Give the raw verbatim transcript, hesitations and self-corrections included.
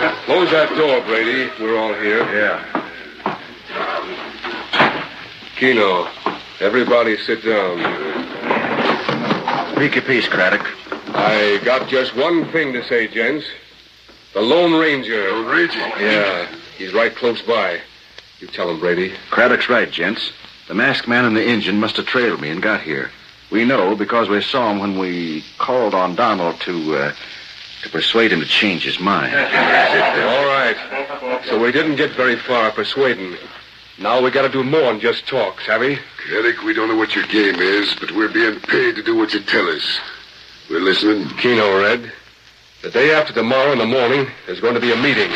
Close that door, Brady. We're all here. Yeah. Keno, everybody sit down. Speak your piece, Craddock. I got just one thing to say, gents. The Lone Ranger. Lone Ranger? Yeah, he's right close by. You tell him, Brady. Craddock's right, gents. The masked man and the Injun must have trailed me and got here. We know because we saw him when we called on Donald to, uh, to persuade him to change his mind. All right. So we didn't get very far persuading. Now we got to do more than just talk, savvy? Craddock, we don't know what your game is, but we're being paid to do what you tell us. We're listening. Keno, Red. The day after tomorrow in the morning, there's going to be a meeting.